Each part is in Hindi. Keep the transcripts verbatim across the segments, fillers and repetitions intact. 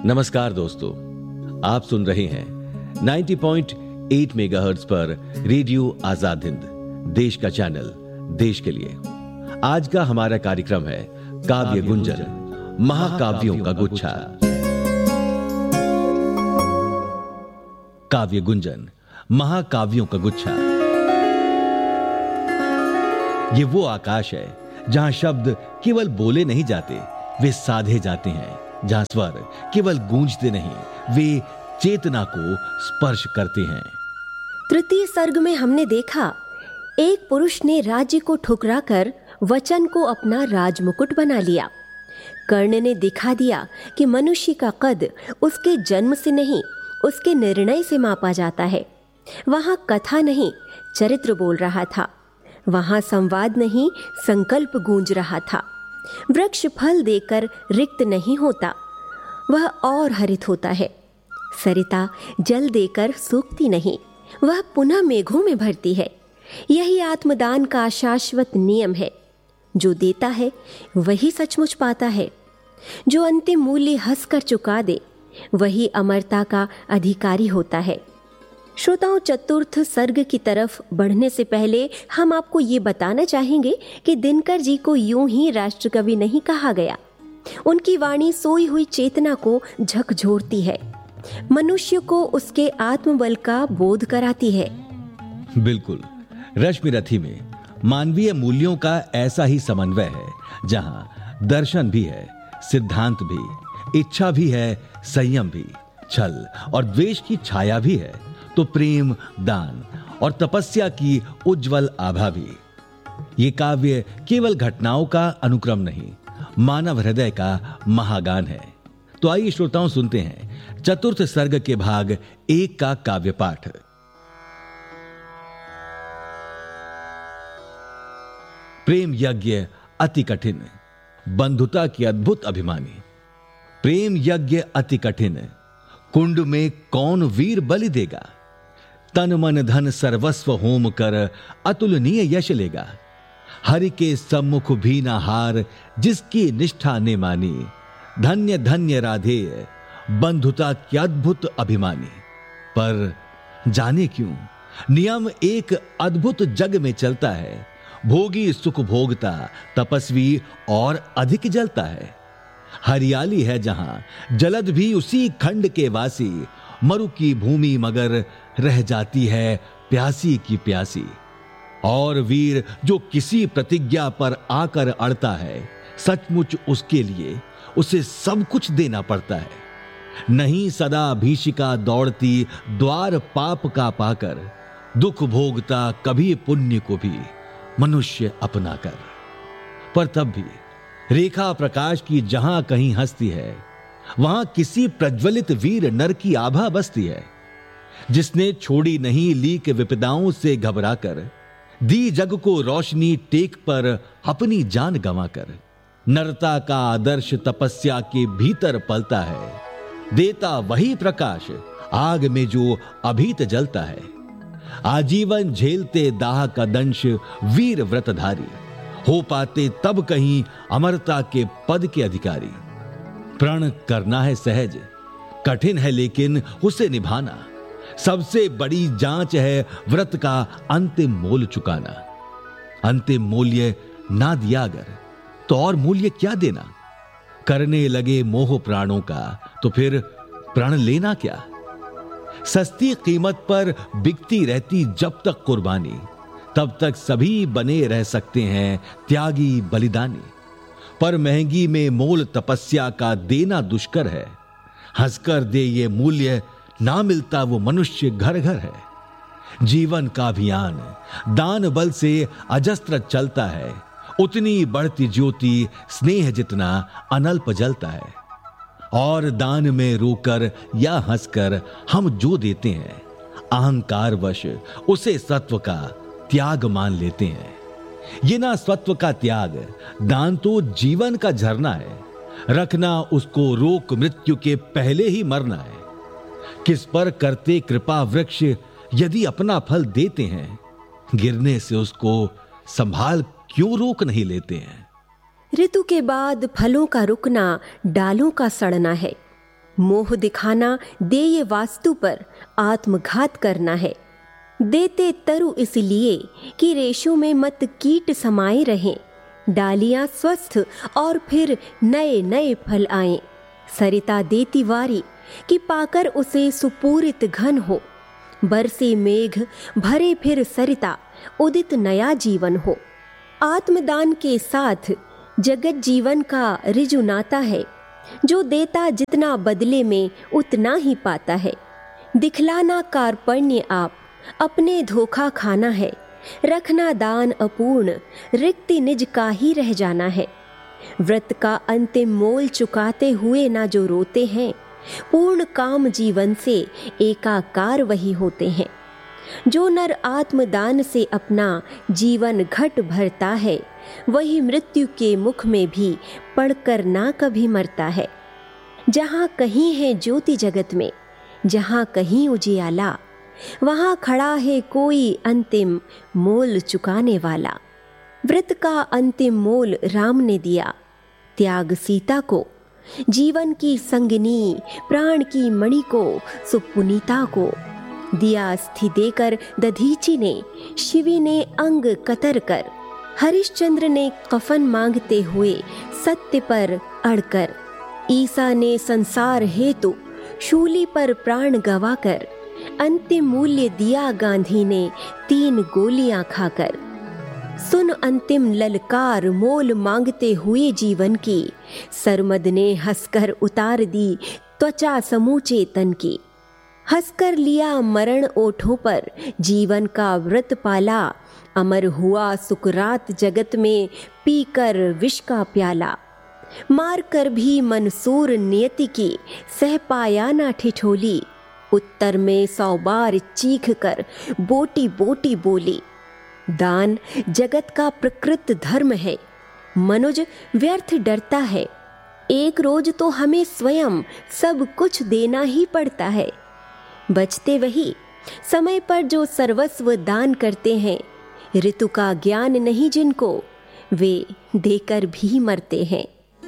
नमस्कार दोस्तों, आप सुन रहे हैं नब्बे पॉइंट आठ मेगाहर्ट्ज पर रेडियो आजाद हिंद, देश का चैनल, देश के लिए। आज का हमारा कार्यक्रम है काव्य गुंजन, महाकाव्यों का गुच्छा। काव्य गुंजन, महाकाव्यों का गुच्छा। ये वो आकाश है जहां शब्द केवल बोले नहीं जाते, वे साधे जाते हैं। जहां स्वर केवल गूंजते नहीं, वे चेतना को स्पर्श करते हैं। तृतीय सर्ग में हमने देखा, एक पुरुष ने राज्य को ठुकराकर वचन को अपना राजमुकुट बना लिया। कर्ण ने दिखा दिया कि मनुष्य का कद उसके जन्म से नहीं, उसके निर्णय से मापा जाता है। वहां कथा नहीं, चरित्र बोल रहा था। वहां संवाद नहीं, संकल्प गूंज रहा था। वृक्ष फल देकर रिक्त नहीं होता, वह और हरित होता है। सरिता जल देकर सूखती नहीं, वह पुनः मेघों में भरती है। यही आत्मदान का शाश्वत नियम है। जो देता है वही सचमुच पाता है। जो अंतिम मूल्य हंसकर चुका दे, वही अमरता का अधिकारी होता है। श्रोताओं, चतुर्थ सर्ग की तरफ बढ़ने से पहले हम आपको ये बताना चाहेंगे कि दिनकर जी को यूं ही राष्ट्रकवि नहीं कहा गया। उनकी वाणी सोई हुई चेतना को झकझोरती है, मनुष्य को उसके आत्मबल का बोध कराती है। बिल्कुल, रश्मिरथी में मानवीय मूल्यों का ऐसा ही समन्वय है, जहां दर्शन भी है, सिद्धांत भी, इच्छा भी है, संयम भी, छल और द्वेष की छाया भी है, तो प्रेम, दान और तपस्या की उज्जवल आभा भी। ये काव्य केवल घटनाओं का अनुक्रम नहीं, मानव हृदय का महागान है। तो आइए श्रोताओं, सुनते हैं चतुर्थ सर्ग के भाग एक का काव्य पाठ। प्रेम यज्ञ अति कठिन, बंधुता की अद्भुत अभिमानी। प्रेम यज्ञ अति कठिन, कुंड में कौन वीर बलि देगा। तन मन धन सर्वस्व होम कर अतुलनीय यश लेगा। हरि के सम्मुख भी न हार, जिसकी निष्ठा ने मानी। धन्य धन्य राधेय, बंधुता की अद्भुत अभिमानी। पर जाने क्यों नियम एक अद्भुत जग में चलता है। भोगी सुख भोगता, तपस्वी और अधिक जलता है। हरियाली है जहां, जलद भी उसी खंड के वासी। मरु की भूमि मगर रह जाती है प्यासी की प्यासी। और वीर जो किसी प्रतिज्ञा पर आकर अड़ता है, सचमुच उसके लिए उसे सब कुछ देना पड़ता है। नहीं सदा भीषिका दौड़ती द्वार पाप का पाकर। दुख भोगता कभी पुण्य को भी मनुष्य अपना कर। पर तब भी रेखा प्रकाश की जहां कहीं हंसती है, वहां किसी प्रज्वलित वीर नर की आभा बसती है, जिसने छोड़ी नहीं लीक विपदाओं से घबराकर। दी जग को रोशनी टेक पर अपनी जान गंवाकर। नरता का आदर्श तपस्या के भीतर पलता है। देता वही प्रकाश आग में जो अभीत जलता है। आजीवन झेलते दाह का दंश वीर व्रतधारी। हो पाते तब कहीं अमरता के पद के अधिकारी। प्रण करना है सहज, कठिन है लेकिन उसे निभाना। सबसे बड़ी जांच है व्रत का अंतिम मोल चुकाना। अंतिम मूल्य ना दिया अगर, तो और मूल्य क्या देना। करने लगे मोह प्राणों का, तो फिर प्रण लेना क्या। सस्ती कीमत पर बिकती रहती जब तक कुर्बानी, तब तक सभी बने रह सकते हैं त्यागी बलिदानी। पर महंगी में मोल तपस्या का देना दुष्कर है। हंसकर दे ये मूल्य, ना मिलता वो मनुष्य घर घर है। जीवन का अभियान दान बल से अजस्त्र चलता है। उतनी बढ़ती ज्योति स्नेह जितना अनल्प जलता है। और दान में रोकर या हंसकर हम जो देते हैं, अहंकार वश उसे सत्व का त्याग मान लेते हैं। ये ना सत्व का त्याग, दान तो जीवन का झरना है। रखना उसको रोक मृत्यु के पहले ही मरना है। किस पर करते कृपा वृक्ष यदि अपना फल देते हैं, गिरने से उसको संभाल क्यों रोक नहीं लेते हैं। ऋतु के बाद फलों का रुकना डालों का सड़ना है। मोह दिखाना देय वास्तु पर आत्मघात करना है। देते तरु इसलिए कि रेशों में मत कीट समाये रहें, डालियां स्वस्थ और फिर नए नए फल आएं। सरिता देती वारी कि पाकर उसे सुपूरित घन हो, बरसे मेघ भरे फिर सरिता उदित नया जीवन हो। आत्मदान के साथ जगत जीवन का ऋजु नाता है, जो देता जितना बदले में उतना ही पाता है। दिखलाना कार्पण्य आप, अपने धोखा खाना है। रखना दान अपूर्ण, रिक्ति निज का ही रह जाना है। व्रत का अंतिम मोल चुकाते हुए ना जो रोते हैं, पूर्ण काम जीवन से एकाकार वही होते हैं। जो नर आत्मदान से अपना जीवन घट भरता है, वही मृत्यु के मुख में भी पड़कर ना कभी मरता है। जहाँ कहीं है ज्योति जगत में, जहाँ कहीं उजियाला, वहाँ खड़ा है कोई अंतिम मोल चुकाने वाला। व्रत का अंतिम मोल राम ने दिया, त्याग सीता को, जीवन की संगिनी प्राण की मणि को, सुपुनीता को दिया अस्थि देकर दधीची ने, शिवी ने अंग कतर कर, हरिश्चंद्र ने कफन मांगते हुए सत्य पर अड़कर, ईसा ने संसार हेतु शूली पर प्राण गवाकर, अंतिम मूल्य दिया गांधी ने तीन गोलियां खाकर। सुन अंतिम ललकार मोल मांगते हुए जीवन की, सरमद ने हंसकर उतार दी त्वचा समूचे तन की। हंसकर लिया मरण ओठों पर, जीवन का व्रत पाला, अमर हुआ सुकरात जगत में पीकर विष का प्याला। मार कर भी मंसूर नियति की, सह पाया ना ठिठोली, उत्तर में सौ बार चीख कर बोटी बोटी बोली। दान जगत का प्रकृत धर्म है, मनुज व्यर्थ डरता है। एक रोज तो हमें स्वयं सब कुछ देना ही पड़ता है। बचते वही समय पर जो सर्वस्व दान करते हैं, ऋतु का ज्ञान नहीं जिनको, वे देकर भी मरते हैं।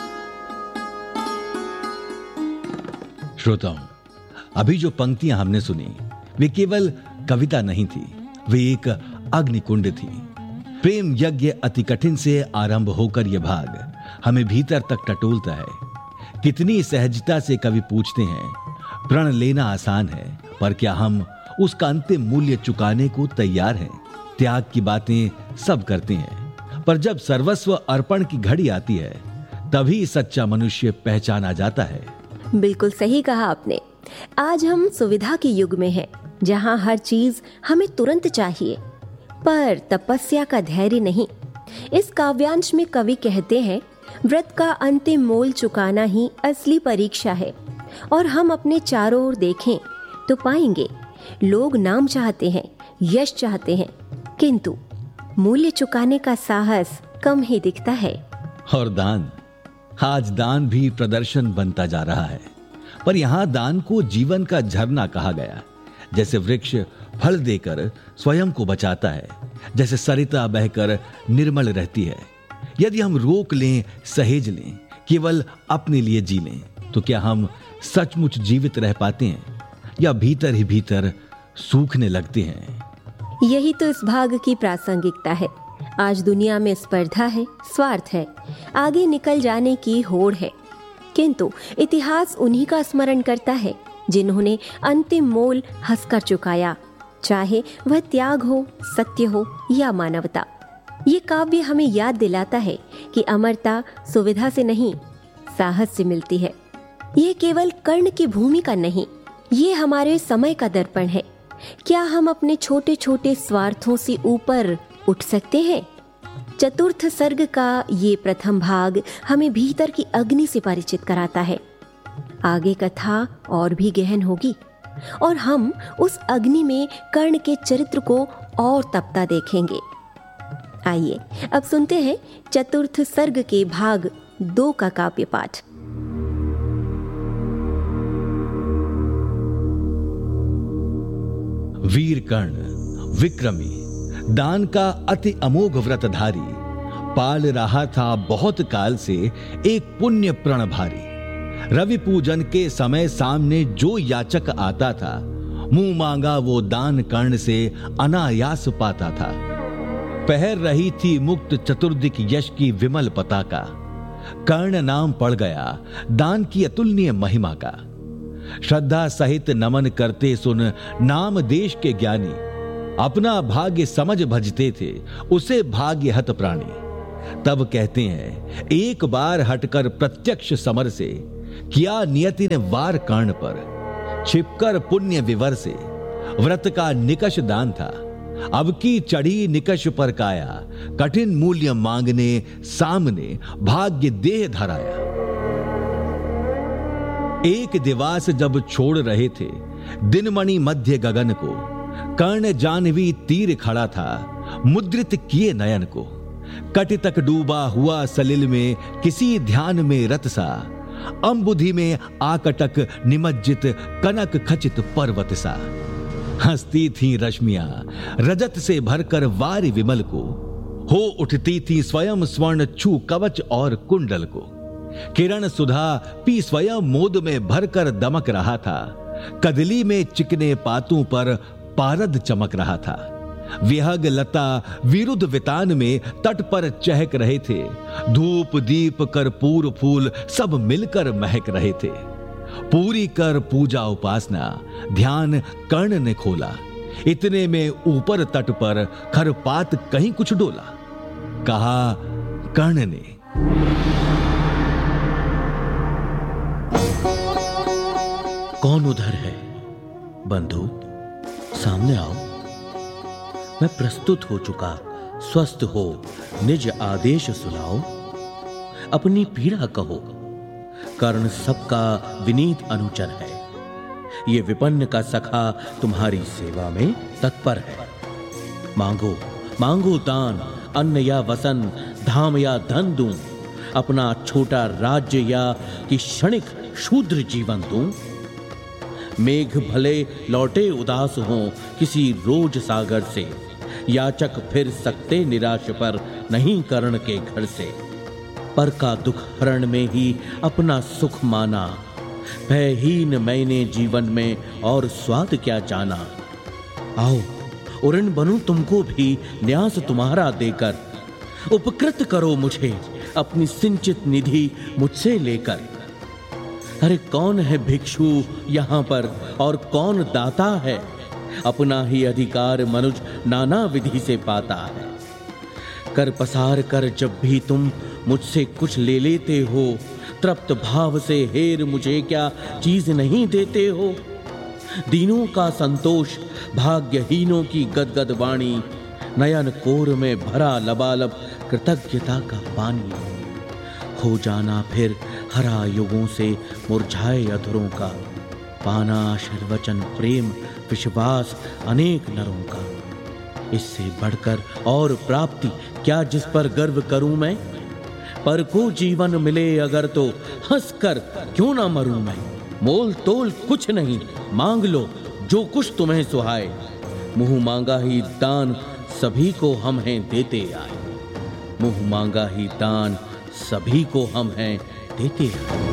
श्रोताओं, अभी जो पंक्तियां हमने सुनी वे केवल कविता नहीं थी, वे एक अग्निकुंड थी। प्रेम यज्ञ अति कठिन से आरंभ होकर यह भाग हमें भीतर तक टटोलता है। कितनी सहजता से कवि पूछते हैं, प्रण लेना आसान है, पर क्या हम उसका अंतिम मूल्य चुकाने को तैयार हैं? त्याग की बातें सब करते हैं, पर जब सर्वस्व अर्पण की घड़ी आती है, तभी सच्चा मनुष्य पहचाना जाता है। बिल्कुल सही कहा आपने। आज हम सुविधा के युग में हैं, जहां हर चीज हमें तुरंत चाहिए, पर तपस्या का धैर्य नहीं। इस काव्यांश में कवि कहते हैं, व्रत का अंतिम मोल चुकाना ही असली परीक्षा है। और हम अपने चारों ओर देखें तो पाएंगे, लोग नाम चाहते हैं, यश चाहते हैं, किंतु मूल्य चुकाने का साहस कम ही दिखता है। और दान, आज दान भी प्रदर्शन बनता जा रहा है, पर यहां दान को जीवन का झरना कहा गया। जैसे वृक्ष फल देकर स्वयं को बचाता है, जैसे सरिता बहकर निर्मल रहती है। यदि हम रोक लें, सहेज लें, केवल अपने लिए जी लें, तो क्या हम सचमुच जीवित रह पाते हैं, या भीतर ही भीतर सूखने लगते हैं? यही तो इस भाग की प्रासंगिकता है। आज दुनिया में स्पर्धा है, स्वार्थ है, आगे निकल जाने की होड़ है, किंतु इतिहास उन्हीं का स्मरण करता है जिन्होंने अंतिम मोल हंसकर चुकाया, चाहे वह त्याग हो, सत्य हो या मानवता। ये काव्य हमें याद दिलाता है कि अमरता सुविधा से नहीं, साहस से मिलती है। ये केवल कर्ण की भूमिका नहीं, ये हमारे समय का दर्पण है। क्या हम अपने छोटे छोटे स्वार्थों से ऊपर उठ सकते हैं? चतुर्थ सर्ग का ये प्रथम भाग हमें भीतर की अग्नि से परिचित कराता है। आगे कथा और भी गहन होगी और हम उस अग्नि में कर्ण के चरित्र को और तपता देखेंगे। आइए अब सुनते हैं चतुर्थ सर्ग के भाग दो का काव्य पाठ। वीर कर्ण विक्रमी, दान का अति अमोघ व्रतधारी, पाल रहा था बहुत काल से एक पुण्य प्रण भारी। रवि पूजन के समय सामने जो याचक आता था, मुंह मांगा वो दान कर्ण से अनायास पाता था। पहर रही थी मुक्त चतुर्दिक यश की विमल पताका। कर्ण नाम पड़ गया दान की अतुलनीय महिमा का। श्रद्धा सहित नमन करते सुन नाम देश के ज्ञानी, अपना भाग्य समझ भजते थे उसे भाग्य हत प्राणी। तब कहते हैं एक बार हटकर प्रत्यक्ष समर से, किया नियति ने वार कर्ण पर। छिपकर पुण्य विवर से व्रत का निकष दान था, अब की चढ़ी निकष पर काया। कठिन मूल्य मांगने सामने भाग्य देह धराया। एक दिवास जब छोड़ रहे थे दिनमणि मध्य गगन को, कर्ण जानवी तीर खड़ा था मुद्रित किए नयन को। कटि तक डूबा हुआ सलिल में किसी ध्यान में रत सा, अंबुधि में आकटक निमज्जित कनक खचित पर्वत सा। हंसती थी रश्मियां रजत से भरकर वारि विमल को, हो उठती थी स्वयं स्वर्ण छू कवच और कुंडल को। किरण सुधा पी स्वयं मोद में भरकर दमक रहा था, कदली में चिकने पातों पर पारद चमक रहा था। विहग लता विरुद्ध वितान में तट पर चहक रहे थे, धूप दीप कर्पूर फूल सब मिलकर महक रहे थे। पूरी कर पूजा उपासना ध्यान कर्ण ने खोला, इतने में ऊपर तट पर खरपात कहीं कुछ डोला। कहा कर्ण ने, कौन उधर है? बंधु सामने आओ। मैं प्रस्तुत हो चुका, स्वस्थ हो निज आदेश सुनाओ। अपनी पीड़ा कहो, कर्ण सबका विनीत अनुचर है। ये विपन्न का सखा तुम्हारी सेवा में तत्पर है। मांगो मांगो दान, अन्न या वसन, धाम या धन दूं, अपना छोटा राज्य या कि क्षणिक शूद्र जीवन दूं। मेघ भले लौटे उदास हों किसी रोज सागर से, याचक फिर सकते निराश पर नहीं कर्ण के घर से। पर का दुख हरण में ही अपना सुख माना, भयहीन मैंने जीवन में और स्वाद क्या जाना। आओ उऋण बनूं तुमको भी न्यास तुम्हारा देकर, उपकृत करो मुझे अपनी सिंचित निधि मुझसे लेकर। अरे कौन है भिक्षु यहाँ पर और कौन दाता है, अपना ही अधिकार मनुज नाना विधि से पाता है। कर पसार कर जब भी तुम मुझसे कुछ ले लेते हो, तृप्त भाव से हेर मुझे क्या चीज नहीं देते हो। दीनों का संतोष भाग्यहीनों की गदगद वाणी, नयन कोर में भरा लबालब कृतज्ञता का पानी। हो जाना फिर हरा युगों से मुरझाए अधरों का, पाना आशीर्वचन प्रेम विश्वास अनेक नरों का। इससे बढ़कर और प्राप्ति क्या जिस पर गर्व करूं मैं। पर को जीवन मिले अगर तो हंसकर क्यों ना मरूं मैं। मोल तोल कुछ नहीं, मांग लो जो कुछ तुम्हें सुहाए। मुंह मांगा ही दान सभी को हम हैं देते आए। मुंह मांगा ही दान सभी को हम हैं देते आए।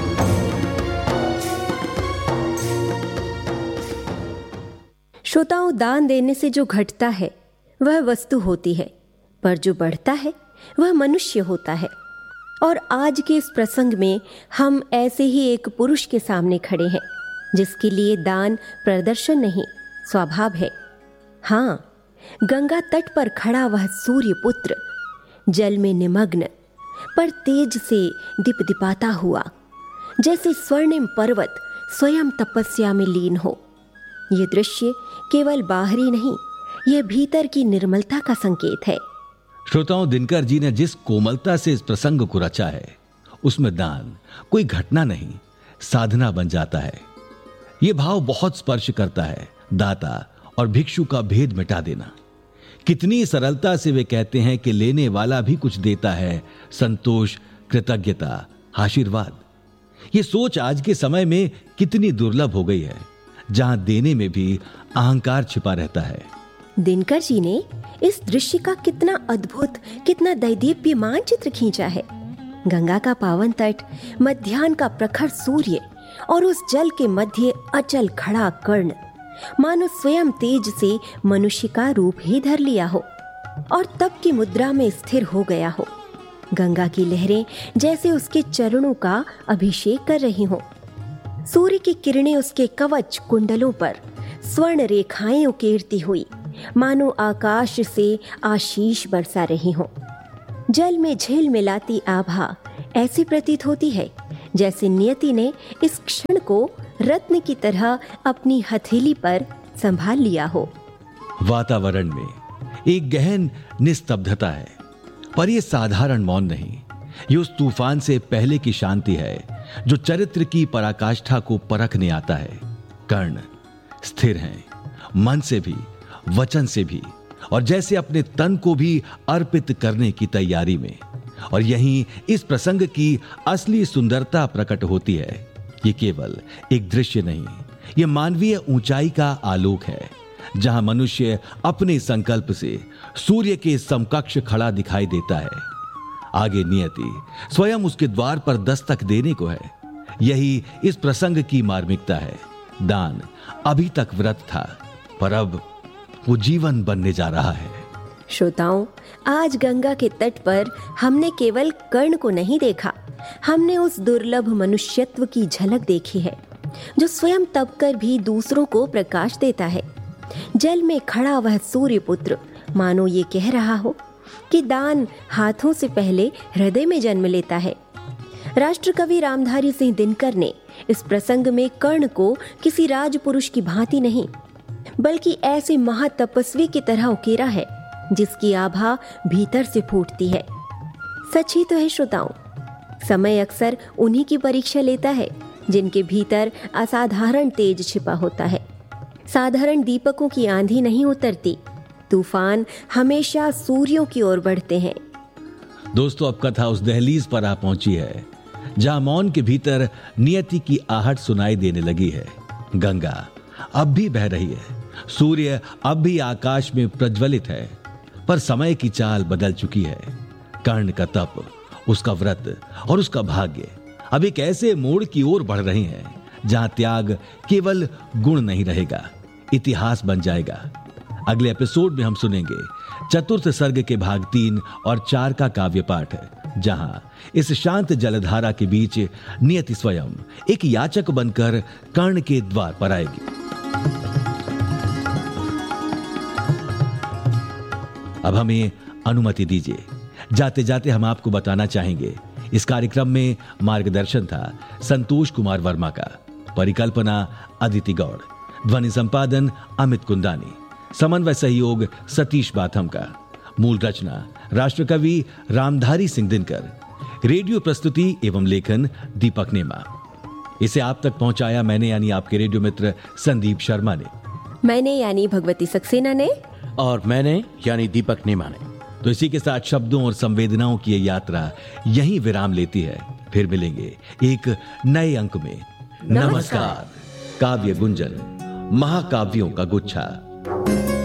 श्रोताओं, दान देने से जो घटता है वह वस्तु होती है, पर जो बढ़ता है वह मनुष्य होता है। और आज के इस प्रसंग में हम ऐसे ही एक पुरुष के सामने खड़े हैं जिसके लिए दान प्रदर्शन नहीं स्वभाव है। हाँ, गंगा तट पर खड़ा वह सूर्य पुत्र जल में निमग्न पर तेज से दीपदीपाता हुआ, जैसे स्वर्णिम पर्वत स्वयं तपस्या में लीन हो। यह दृश्य केवल बाहरी नहीं, यह भीतर की निर्मलता का संकेत है। श्रोताओं, दिनकर जी ने जिस कोमलता से इस प्रसंग को रचा है, उसमें दान कोई घटना नहीं, साधना बन जाता है। यह भाव बहुत स्पर्श करता है, दाता और भिक्षु का भेद मिटा देना। कितनी सरलता से वे कहते हैं कि लेने वाला भी कुछ देता है, संतोष, कृतज्ञता, आशीर्वाद। यह सोच आज के समय में कितनी दुर्लभ हो गई है, जहां देने में भी अहंकार छिपा रहता है। दिनकर जी ने इस दृश्य का कितना अद्भुत, कितना दैदीप्यमान चित्र खींचा है। गंगा का पावन तट, मध्याह्न का प्रखर सूर्य और उस जल के मध्य अचल खड़ा कर्ण, मानो स्वयं तेज से मनुष्य का रूप ही धर लिया हो और तप की मुद्रा में स्थिर हो गया हो। गंगा की लहरें जैसे उसके चरणों का अभिषेक कर रही हों। सूर्य की किरणें उसके कवच कुंडलों पर स्वर्ण रेखाएं उकेरती हुई मानो आकाश से आशीष बरसा रही हों। जल में झिल मिलाती आभा ऐसी प्रतीत होती है जैसे नियति ने इस क्षण को रत्न की तरह अपनी हथेली पर संभाल लिया हो। वातावरण में एक गहन निस्तब्धता है, पर यह साधारण मौन नहीं, ये उस तूफान से पहले की शांति है जो चरित्र की पराकाष्ठा को परखने आता है। कर्ण स्थिर हैं, मन से भी, वचन से भी, और जैसे अपने तन को भी अर्पित करने की तैयारी में। और यहीं इस प्रसंग की असली सुंदरता प्रकट होती है। ये केवल एक दृश्य नहीं, ये मानवीय ऊंचाई का आलोक है, जहां मनुष्य अपने संकल्प से सूर्य के समकक्ष खड़ा दिखाई देता है। आगे नियति स्वयं उसके द्वार पर दस्तक देने को है। यही इस प्रसंग की मार्मिकता है। दान अभी तक व्रत था, पर अब वो जीवन बनने जा रहा है। श्रोताओं, आज गंगा के तट पर हमने केवल कर्ण को नहीं देखा, हमने उस दुर्लभ मनुष्यत्व की झलक देखी है जो स्वयं तप कर भी दूसरों को प्रकाश देता है। जल में खड़ा वह सूर्य पुत्र मानो ये कह रहा हो कि दान हाथों से पहले हृदय में जन्म लेता है। राष्ट्रकवि रामधारी सिंह दिनकर ने इस प्रसंग में कर्ण को किसी राजपुरुष की भांति नहीं, बल्कि ऐसे महातपस्वी की तरह उकेरा है जिसकी आभा भीतर से फूटती है। सच ही तो है श्रोताओं, समय अक्सर उन्हीं की परीक्षा लेता है जिनके भीतर असाधारण तेज छिपा होता है। साधारण दीपकों की आंधी नहीं उतरती, तूफान हमेशा सूर्यों की ओर बढ़ते हैं। दोस्तों, अब कथा उस दहलीज पर आ पहुंची है जहां मौन के भीतर नियति की आहट सुनाई देने लगी है। गंगा अब भी बह रही है, सूर्य अब भी आकाश में प्रज्वलित है, पर समय की चाल बदल चुकी है। कर्ण का तप, उसका व्रत और उसका भाग्य अब एक ऐसे मोड़ की ओर बढ़ रहे हैं जहां त्याग केवल गुण नहीं रहेगा, इतिहास बन जाएगा। अगले एपिसोड में हम सुनेंगे चतुर्थ सर्ग के भाग तीन और चार का काव्य पाठ, जहां इस शांत जलधारा के बीच नियति स्वयं एक याचक बनकर कर्ण के द्वार पर आएगी। अब हमें अनुमति दीजिए, जाते जाते हम आपको बताना चाहेंगे इस कार्यक्रम में मार्गदर्शन था संतोष कुमार वर्मा का, परिकल्पना अदिति गौड़, ध्वनि संपादन अमित कुंदानी, समन्वय सहयोग सतीश बाथम का, मूल रचना राष्ट्रकवि रामधारी सिंह दिनकर, रेडियो प्रस्तुति एवं लेखन दीपक नेमा। इसे आप तक पहुंचाया मैंने यानी आपके रेडियो मित्र संदीप शर्मा ने, मैंने यानी भगवती सक्सेना ने, और मैंने यानी दीपक नेमा ने। तो इसी के साथ शब्दों और संवेदनाओं की ये यात्रा यहीं विराम लेती है। फिर मिलेंगे एक नए अंक में। नमस्कार। काव्य गुंजन, महाकाव्यों का गुच्छा।